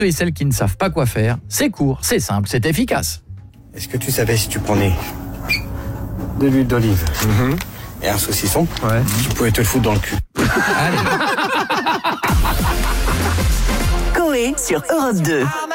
et celles qui ne savent pas quoi faire. C'est court, c'est simple, c'est efficace. Est-ce que tu savais si tu prenais de l'huile d'olive et un saucisson, tu pouvais te le foutre dans le cul. Allez. Coé sur Europe 2.